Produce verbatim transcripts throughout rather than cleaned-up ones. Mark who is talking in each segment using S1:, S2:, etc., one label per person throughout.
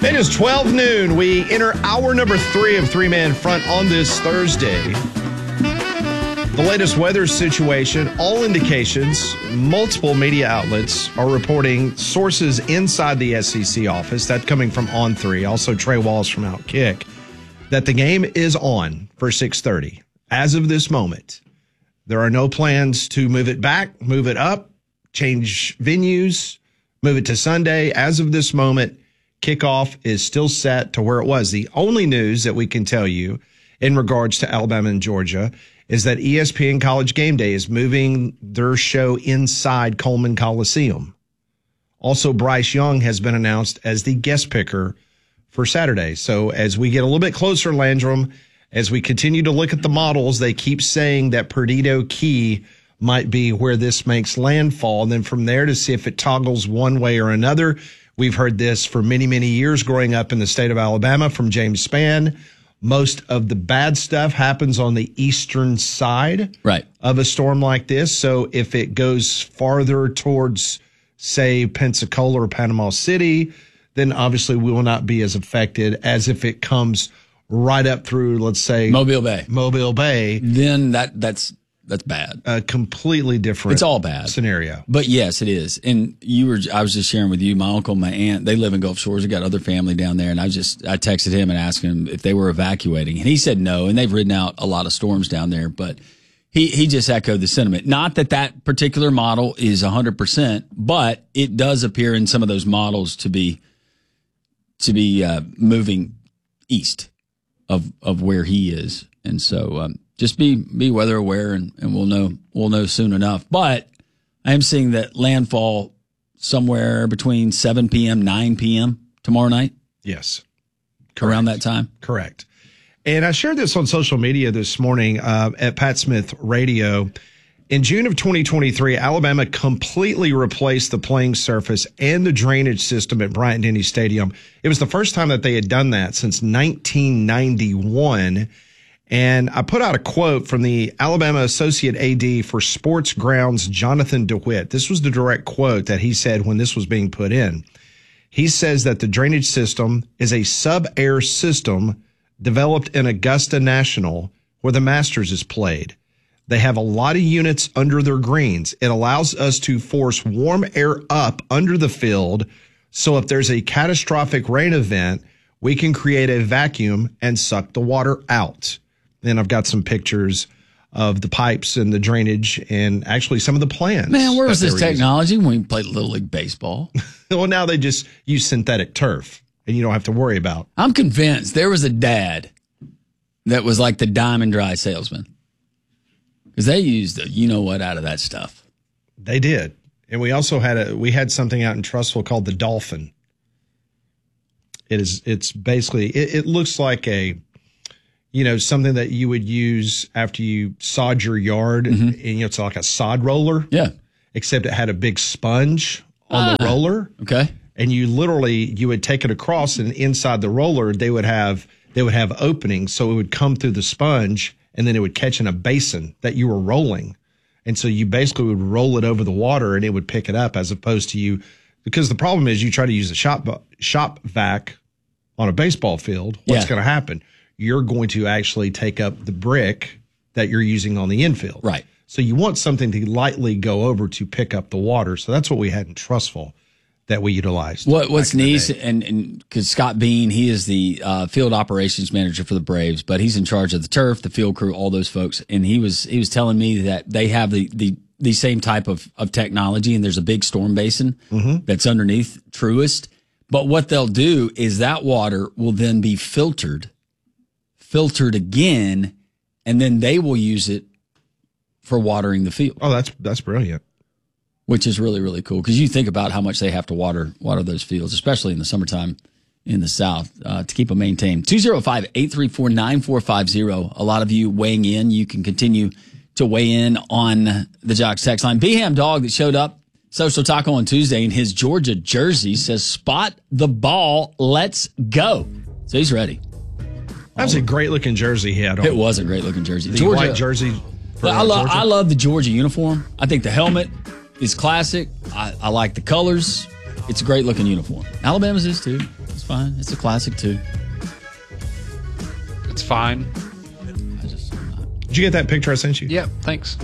S1: It is twelve noon. We enter hour number three of Three Man Front on this Thursday. The latest weather situation, all indications, multiple media outlets are reporting sources inside the S E C office, that coming from On three, also Trey Wallace from Outkick, that the game is on for six thirty. As of this moment, there are no plans to move it back, move it up, change venues, move it to Sunday. As of this moment, kickoff is still set to where it was. The only news that we can tell you in regards to Alabama and Georgia is that E S P N College Game Day is moving their show inside Coleman Coliseum. Also, Bryce Young has been announced as the guest picker for Saturday. So as we get a little bit closer, Landrum, as we continue to look at the models, they keep saying that Perdido Key might be where this makes landfall. And then from there to see if it toggles one way or another. We've heard this for many, many years growing up in the state of Alabama from James Spann. Most of the bad stuff happens on the eastern side
S2: right.
S1: of a storm like this. So if it goes farther towards, say, Pensacola or Panama City, then obviously we will not be as affected as if it comes right up through, let's say,
S2: Mobile Bay.
S1: Mobile Bay.
S2: Then that that's that's bad.
S1: A completely different
S2: It's all bad.
S1: scenario.
S2: But yes, it is. And you were I was just sharing with you, my uncle, my aunt, they live in Gulf Shores. They got other family down there, and I just I texted him and asked him if they were evacuating. And he said no, and they've ridden out a lot of storms down there, but he he just echoed the sentiment. Not that that particular model is one hundred percent, but it does appear in some of those models to be to be uh, moving east of of where he is. And so um, just be be weather aware, and, and we'll know we'll know soon enough. But I am seeing that landfall somewhere between seven p.m., nine p.m. tomorrow night.
S1: Yes.
S2: Correct. Around that time.
S1: Correct. And I shared this on social media this morning uh, at Pat Smith Radio. In June of twenty twenty-three, Alabama completely replaced the playing surface and the drainage system at Bryant-Denny Stadium. It was the first time that they had done that since nineteen ninety-one. And I put out a quote from the Alabama Associate A D for Sports Grounds, Jonathan DeWitt. This was the direct quote that he said when this was being put in. He says that the drainage system is a sub-air system developed in Augusta National where the Masters is played. They have a lot of units under their greens. It allows us to force warm air up under the field, so if there's a catastrophic rain event, we can create a vacuum and suck the water out. Then I've got some pictures of the pipes and the drainage and actually some of the plans.
S2: Man, where was this technology when we played Little League Baseball?
S1: Well, now they just use synthetic turf, and you don't have to worry about.
S2: I'm convinced there was a dad that was like the Diamond Dry salesman. Because they used the you-know-what out of that stuff.
S1: They did. And we also had a we had something out in Trussville called the Dolphin. It is it's basically it, it looks like a you know something that you would use after you sod your yard, mm-hmm. and you know it's like a sod roller.
S2: Yeah.
S1: Except it had a big sponge on ah, the roller.
S2: Okay.
S1: And you literally you would take it across, and inside the roller they would have they would have openings, so it would come through the sponge, and then it would catch in a basin that you were rolling. And so you basically would roll it over the water and it would pick it up, as opposed to you, because the problem is you try to use a shop, shop vac on a baseball field. What's yeah. going to happen? You're going to actually take up the brick that you're using on the infield.
S2: Right.
S1: So you want something to lightly go over to pick up the water. So that's what we had in Trussville that we utilized.
S2: What What's neat, and and because Scott Bean, he is the uh, field operations manager for the Braves, but he's in charge of the turf, the field crew, all those folks. And he was he was telling me that they have the the, the same type of, of technology, and there's a big storm basin mm-hmm. that's underneath Truist. But what they'll do is that water will then be filtered, filtered again, and then they will use it for watering the field.
S1: Oh, that's that's brilliant.
S2: Which is really, really cool, because you think about how much they have to water water those fields, especially in the summertime in the South, uh, to keep them maintained. two oh five, eight three four, nine four five oh. A lot of you weighing in. You can continue to weigh in on the Jocks text line. B-Ham Dog that showed up, Social Taco on Tuesday, in his Georgia jersey says, "Spot the ball, let's go." So he's ready.
S1: That was a great-looking jersey he had on.
S2: It was a great-looking jersey.
S1: The
S2: Georgia,
S1: white jersey for
S2: I, love,
S1: Georgia.
S2: I love the Georgia uniform. I think the helmet is classic. I, I like the colors. It's a great looking uniform. Alabama's is too. It's fine. It's a classic too.
S3: It's fine.
S2: I just I'm not.
S1: Did you get that picture I sent you?
S3: Yeah, thanks.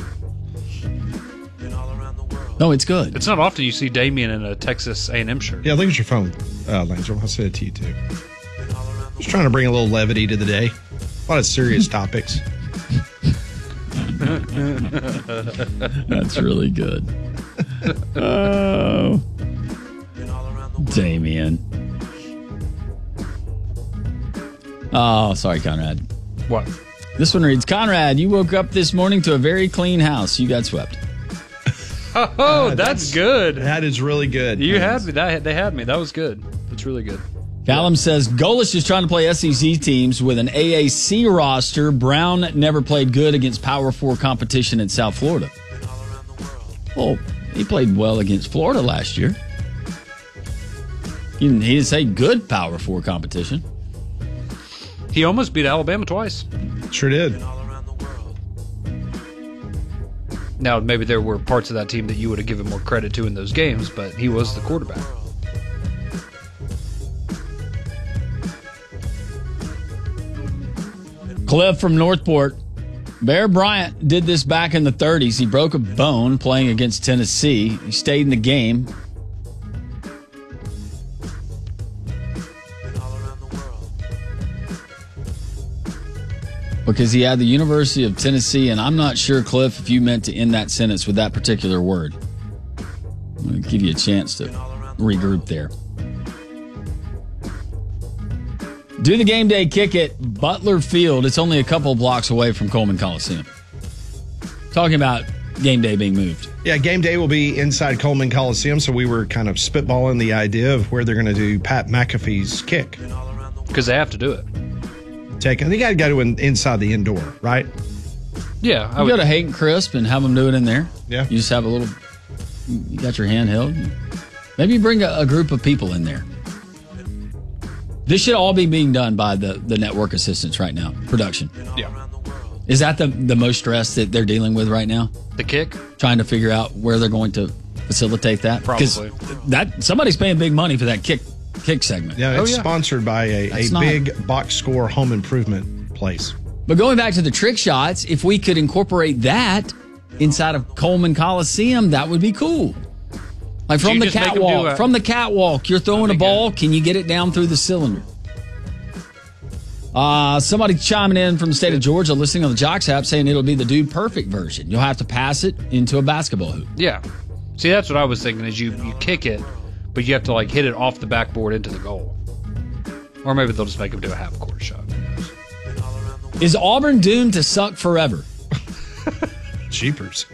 S2: No, it's good.
S3: It's not often you see Damien in a Texas A and M shirt.
S1: Yeah, look at your phone, uh, Langer. I'll send it to you too. Just trying to bring a little levity to the day. A lot of serious topics.
S2: That's really good. Oh, Damien. Oh, sorry, Conrad.
S3: What?
S2: This one reads, Conrad, you woke up this morning to a very clean house. You got swept.
S3: Oh,
S1: Uh,
S3: that's,
S1: that's-
S3: good.
S1: That is really good.
S3: You had me. That, they had me. That was good. That's really good.
S2: Callum says, Golis is trying to play S E C teams with an A A C roster. Brown never played good against Power Four competition in South Florida. Well, he played well against Florida last year. He didn't, he didn't say good Power Four competition.
S3: He almost beat Alabama twice.
S1: Sure did.
S3: Now, maybe there were parts of that team that you would have given more credit to in those games, but he was the quarterback.
S2: Cliff from Northport. Bear Bryant did this back in the thirties. He broke a bone playing against Tennessee. He stayed in the game. Because he had the University of Tennessee, and I'm not sure, Cliff, if you meant to end that sentence with that particular word. I'm going to give you a chance to regroup there. Do the game day kick at Butler Field. It's only a couple blocks away from Coleman Coliseum. Talking about game day being moved.
S1: Yeah, game day will be inside Coleman Coliseum, so we were kind of spitballing the idea of where they're going to do Pat McAfee's kick.
S3: Because they have to do it.
S1: Take, I think you got to go to an, inside the indoor, right?
S3: Yeah. I
S2: You
S3: would,
S2: go to Hayden Crisp and have them do it in there.
S1: Yeah.
S2: You just have a little, you got your handheld. Maybe you bring a, a group of people in there. This should all be being done by the, the network assistants right now, production.
S3: yeah.
S2: Is that the, the most stress that they're dealing with right now?
S3: The kick?
S2: Trying to figure out where they're going to facilitate that? 'Cause
S3: Probably.
S2: that somebody's paying big money for that kick kick segment.
S1: Yeah,
S3: Oh,
S1: it's
S3: yeah.
S1: sponsored by a, a
S2: That's not-
S1: big box score home improvement place.
S2: But going back to the trick shots, if we could incorporate that inside of Coleman Coliseum, that would be cool. Like
S3: So
S2: from
S3: you
S2: the
S3: just make 'em do
S2: catwalk,
S3: a-
S2: from the catwalk, you're throwing a
S3: think
S2: ball.
S3: it-
S2: Can you get it down through the cylinder? Uh, somebody chiming in from the state of Georgia, listening on the Jocks app, saying it'll be the Dude Perfect version. You'll have to pass it into a basketball hoop.
S3: Yeah. See, that's what I was thinking is you, you kick it, but you have to like hit it off the backboard into the goal. Or maybe they'll just make them do a half court shot. Who knows?
S2: Is Auburn doomed to suck forever?
S1: Jeepers.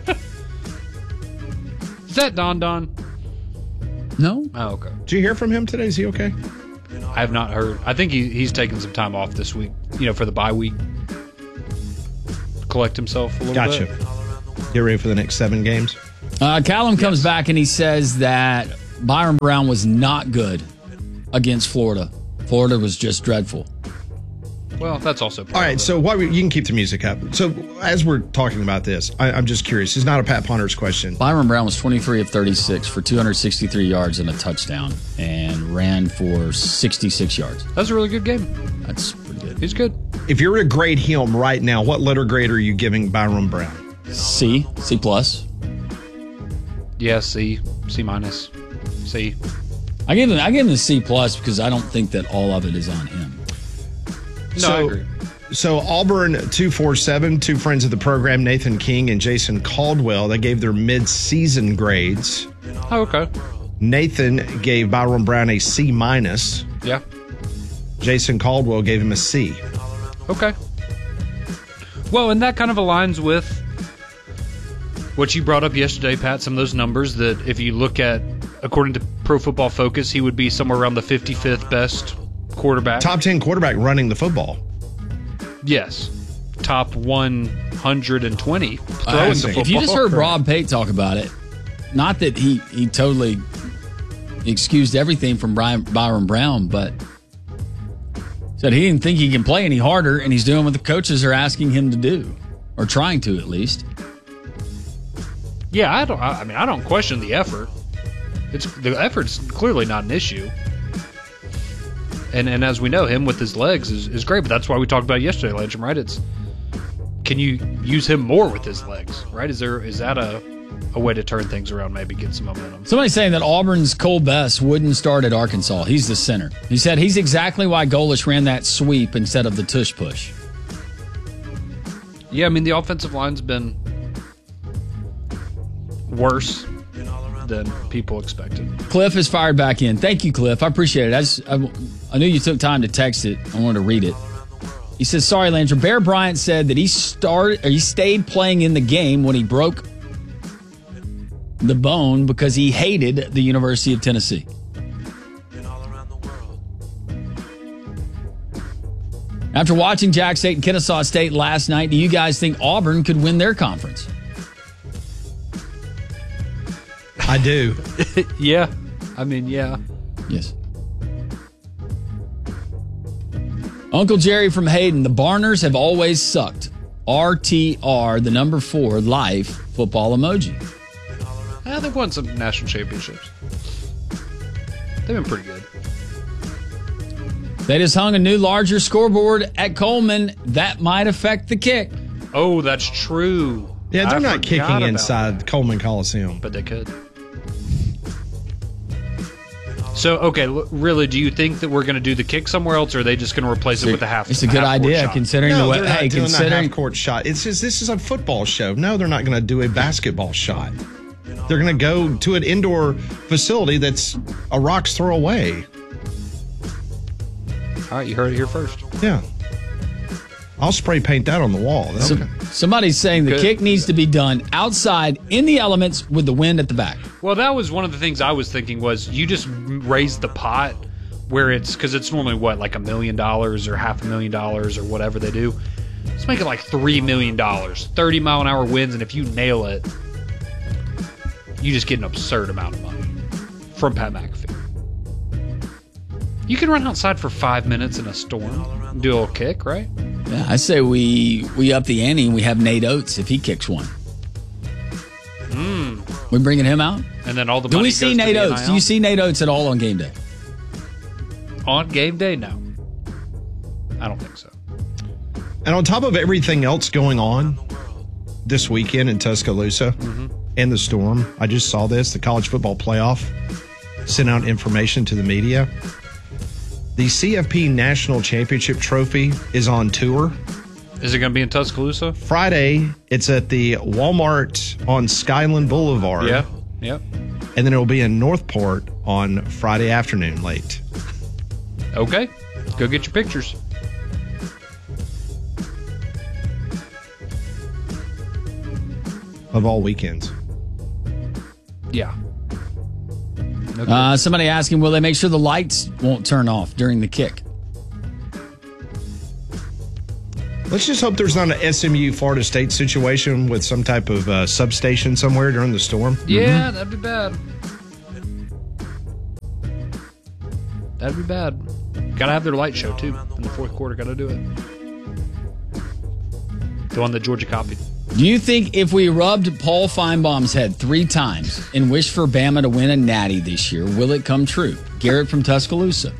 S3: Is that Don Don?
S2: No.
S3: Oh, okay.
S1: Did you hear from him today? Is he okay?
S3: I have not heard. I think he, he's taking some time off this week, you know, for the bye week. Collect himself a little
S1: Gotcha.
S3: bit.
S1: Get ready for the next seven games.
S2: Uh, Callum comes back and he says that Byron Brown was not good against Florida. Florida was just dreadful.
S3: Well, that's also part
S1: All right,
S3: of it.
S1: so while we, you can keep the music up. So as we're talking about this, I, I'm just curious. It's not a Pat Ponder's question.
S2: Byron Brown was twenty-three of thirty-six for two hundred sixty-three yards and a touchdown and ran for sixty-six yards.
S3: That's a really good game.
S2: That's pretty good.
S3: He's good.
S1: If you were to grade him right now, what letter grade are you giving Byron Brown?
S2: C, C plus.
S3: Yeah, C, C minus, C.
S2: I give him I give him a C plus because I don't think that all of it is on him.
S3: No,
S1: so,
S3: I agree.
S1: So Auburn two forty-seven, two friends of the program, Nathan King and Jason Caldwell, they gave their mid-season grades.
S3: Oh, okay.
S1: Nathan gave Byron Brown a C minus.
S3: Yeah.
S1: Jason Caldwell gave him a C.
S3: Okay. Well, and that kind of aligns with what you brought up yesterday, Pat, some of those numbers that if you look at, according to Pro Football Focus, he would be somewhere around the fifty-fifth best quarterback.
S1: Top ten quarterback running the football.
S3: Yes. Top one hundred twenty throwing
S1: I
S3: the
S1: see.
S3: football.
S2: If you just heard Rob Pate talk about it, not that he, he totally excused everything from Brian, Byron Brown, but said he didn't think he can play any harder, and he's doing what the coaches are asking him to do, or trying to at least.
S3: Yeah, I don't. I I mean, I don't question the effort. It's the effort's clearly not an issue. And and as we know, him with his legs is, is great, but that's why we talked about it yesterday, Landrum, right? It's can you use him more with his legs, right? Is there is that a, a way to turn things around, maybe get some momentum?
S2: Somebody's saying that Auburn's Cole Best wouldn't start at Arkansas. He's the center. He said he's exactly why Golish ran that sweep instead of the tush push.
S3: Yeah, I mean, the offensive line's been worse than people expected.
S2: Cliff is fired back in. Thank you, Cliff. I appreciate it. I, just, I, I knew you took time to text it. I wanted to read it. He says, sorry, Landrum. Bear Bryant said that he started or he stayed playing in the game when he broke the bone because he hated the University of Tennessee. After watching Jack State and Kennesaw State last night, do you guys think Auburn could win their conference?
S1: I do.
S3: Yeah. I mean, yeah.
S2: Yes. Uncle Jerry from Hayden, the Barners have always sucked. R T R, the number four, life, football emoji.
S3: Yeah, they've won some national championships. They've been pretty good.
S2: They just hung a new, larger scoreboard at Coleman. That might affect the kick.
S3: Oh, that's true.
S1: Yeah, they're
S3: I
S1: not kicking
S3: forgot about
S1: inside
S3: that.
S1: Coleman Coliseum.
S3: But they could. So, okay, l- really, do you think that we're going to do the kick somewhere else, or are they just going to replace it with the half?
S2: It's a good
S3: half-court
S2: idea,
S3: shot?
S2: considering
S1: No,
S2: the
S1: they're
S2: way.
S1: not
S2: Hey,
S1: doing a
S2: considering
S1: half-court shot. It's just this is a football show. No, they're not going to do a basketball shot. They're going to go to an indoor facility that's a rock's throw away.
S3: All right, you heard it here first.
S1: Yeah. I'll spray paint that on the wall. That's
S2: some,
S1: okay.
S2: somebody's saying the
S3: Good.
S2: kick needs to be done outside in the elements with the wind at the back.
S3: Well, that was one of the things I was thinking was you just raise the pot where it's because it's normally what, like a million dollars or half a million dollars or whatever they do. Let's make it like three million dollars, thirty mile an hour winds, and if you nail it, you just get an absurd amount of money from Pat McAfee. You can run outside for five minutes in a storm and do a little kick, right?
S2: Yeah, I say we we up the ante and we have Nate Oates if he kicks one.
S3: Mm.
S2: We bringing him out?
S3: And then all the
S2: Do
S3: money
S2: we see
S3: goes to
S2: Nate
S3: the
S2: Oates?
S3: N I L?
S2: Do you see Nate Oates at all on game day?
S3: On game day? No. I don't think so.
S1: And on top of everything else going on this weekend in Tuscaloosa
S3: Mm-hmm.
S1: and the Storm, I just saw this. The college football playoff sent out information to the media. The C F P National Championship Trophy is on tour.
S3: Is it going to be in Tuscaloosa?
S1: Friday, it's at the Walmart on Skyland Boulevard.
S3: Yeah. Yep.
S1: And then it will be in Northport on Friday afternoon late.
S3: Okay. Go get your pictures.
S1: Of all weekends.
S3: Yeah. Okay.
S2: Uh, somebody asking, will they make sure the lights won't turn off during the kick?
S1: Let's just hope there's not an S M U Florida State situation with some type of uh, substation somewhere during the storm.
S3: Yeah, that'd be bad. That'd be bad. Gotta have their light show, too, in the fourth quarter. Gotta do it. The one that Georgia copied.
S2: Do you think if we rubbed Paul Feinbaum's head three times and wished for Bama to win a natty this year, will it come true? Garrett from Tuscaloosa.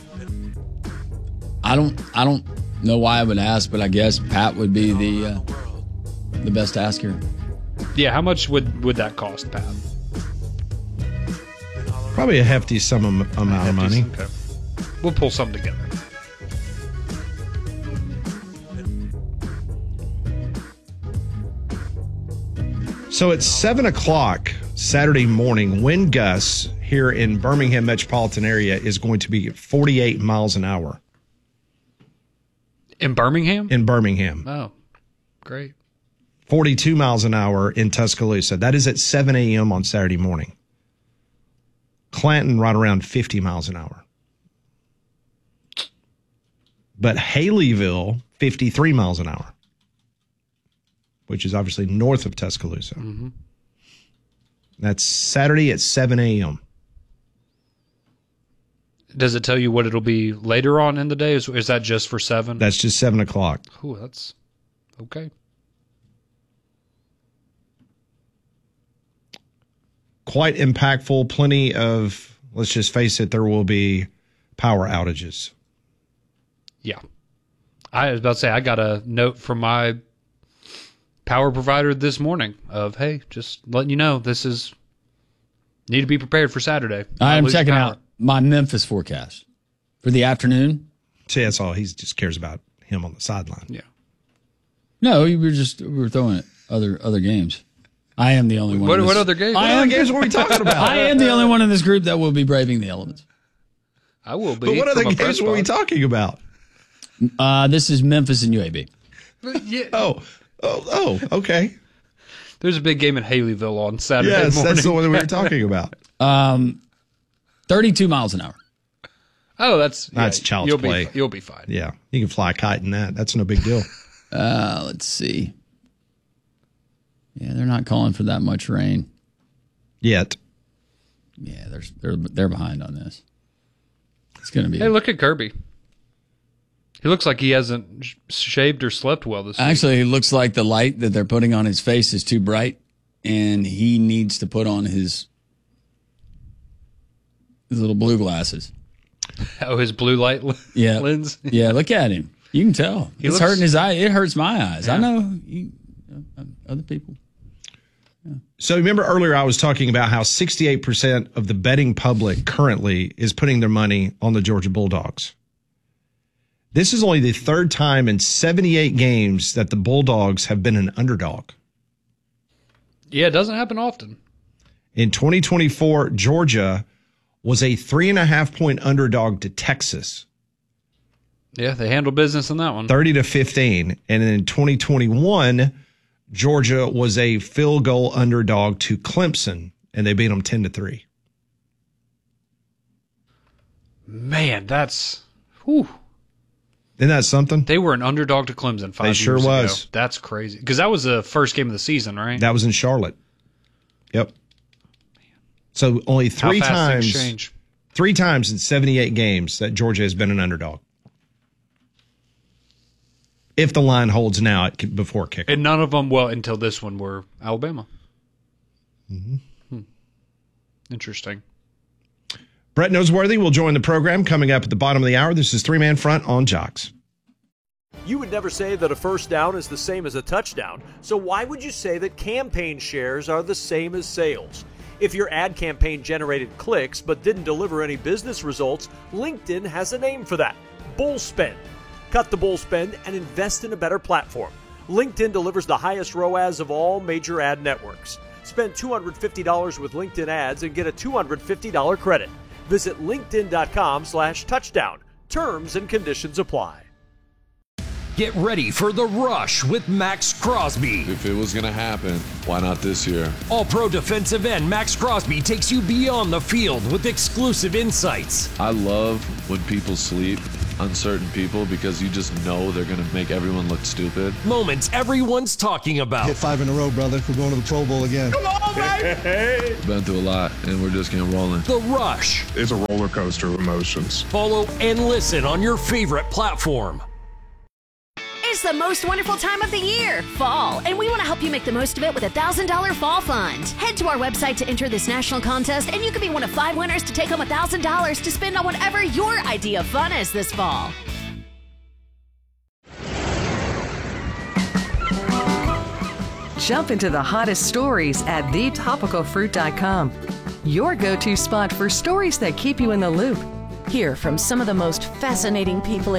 S2: I don't I don't know why I would ask, but I guess Pat would be the uh, the best asker.
S3: Yeah, how much would, would that cost, Pat?
S1: Probably a hefty sum of, amount of money.
S3: Okay. We'll pull something together.
S1: So at seven o'clock Saturday morning, wind gusts here in Birmingham metropolitan area is going to be forty-eight miles an hour.
S3: In Birmingham?
S1: In Birmingham.
S3: Oh, great.
S1: forty-two miles an hour in Tuscaloosa. That is at seven a.m. on Saturday morning. Clanton right around fifty miles an hour. But Haleyville, fifty-three miles an hour, which is obviously north of Tuscaloosa.
S3: Mm-hmm.
S1: That's Saturday at seven a.m.
S3: Does it tell you what it'll be later on in the day? Is, is that just for seven?
S1: That's just seven o'clock.
S3: Ooh, that's okay.
S1: Quite impactful. Plenty of, let's just face it, there will be power outages.
S3: Yeah. I was about to say, I got a note from my power provider this morning of, hey, just letting you know, this is, need to be prepared for Saturday.
S2: I am
S3: lose
S2: checking
S3: power.
S2: out my Memphis forecast for the afternoon.
S1: See, that's all. He just cares about him on the sideline.
S3: Yeah.
S2: No, we were just we were throwing it other other games. I am the only one.
S3: What,
S2: in this,
S3: what other games?
S2: I
S1: What
S2: am,
S1: other games were we talking about?
S2: I am the only one in this group that will be braving the elements.
S3: I will be.
S1: But what other
S3: from a press
S1: games were we
S3: box.
S1: talking about?
S2: Uh, this is Memphis and U A B.
S3: But yeah,
S1: Oh, oh, oh, okay.
S3: there's a big game in Haleyville on Saturday
S1: Yes,
S3: morning.
S1: that's the one that we were talking about.
S2: Um, thirty-two miles an hour.
S3: Oh, that's
S1: That's
S3: yeah,
S1: child's
S3: you'll
S1: play.
S3: Be, you'll be fine.
S1: Yeah, you can fly a kite in that. That's no big deal.
S2: Uh, let's see. Yeah, they're not calling for that much rain.
S1: Yet.
S2: Yeah, they're they're they're behind on this. It's going to be.
S3: Hey, look at Kirby. He looks like he hasn't sh- shaved or slept well this week.
S2: Actually, it looks like the light that they're putting on his face is too bright, and he needs to put on his his little blue glasses.
S3: Oh, his blue light l-
S2: Yeah,
S3: lens.
S2: Yeah, look at him. You can tell
S3: He
S2: it's
S3: looks-
S2: hurting his eye. It hurts my eyes. I
S3: Yeah.
S2: know. You, uh, other people.
S1: So remember earlier I was talking about how sixty-eight percent of the betting public currently is putting their money on the Georgia Bulldogs. This is only the third time in seventy-eight games that the Bulldogs have been an underdog.
S3: Yeah, it doesn't happen often.
S1: In twenty twenty-four, Georgia was a three and a half point underdog to Texas,
S3: Yeah, they handle business in that one.
S1: thirty to fifteen. And in twenty twenty-one, Georgia was a field goal underdog to Clemson, and they beat them ten to three.
S3: Man, that's whew.
S1: Isn't that something?
S3: They were an underdog to Clemson five
S1: They
S3: years
S1: sure
S3: ago.
S1: was.
S3: That's crazy. Because that was the first game of the season, right?
S1: That was in Charlotte. Yep. So only three
S3: How fast things
S1: times,
S3: change.
S1: three times in seventy-eight games that Georgia has been an underdog. If the line holds now at, before kick.
S3: And none of them, well, until this one, were Alabama.
S1: Mm-hmm.
S3: Hmm. Interesting.
S1: Brett Noseworthy will join the program coming up at the bottom of the hour. This is Three Man Front on Jocks.
S4: You would never say that a first down is the same as a touchdown, so why would you say that campaign shares are the same as sales? If your ad campaign generated clicks but didn't deliver any business results, LinkedIn has a name for that: bull spend. Cut the bull spend and invest in a better platform. LinkedIn delivers the highest R O A S of all major ad networks. Spend two hundred fifty dollars with LinkedIn ads and get a two hundred fifty dollars credit. Visit linkedin.com slash touchdown. Terms and conditions apply.
S5: Get ready for The Rush with Max Crosby.
S6: If it was going to happen, why not this year?
S5: All-pro defensive end Max Crosby takes you beyond the field with exclusive insights.
S6: I love when people sleep on certain people because you just know they're going to make everyone look stupid.
S5: Moments everyone's talking about.
S7: Hit five in a row, brother. We're going to the Pro Bowl again.
S5: Come on, baby!
S6: Been through a lot, and we're just getting rolling.
S5: The Rush.
S8: It's a roller coaster of emotions.
S5: Follow and listen on your favorite platform.
S9: It's the most wonderful time of the year, fall, and we want to help you make the most of it with a one thousand dollars fall fund. Head to our website to enter this national contest, and you could be one of five winners to take home one thousand dollars to spend on whatever your idea of fun is this fall.
S10: Jump into the hottest stories at the topical fruit dot com. Your go-to spot for stories that keep you in the loop.
S9: Hear from some of the most fascinating people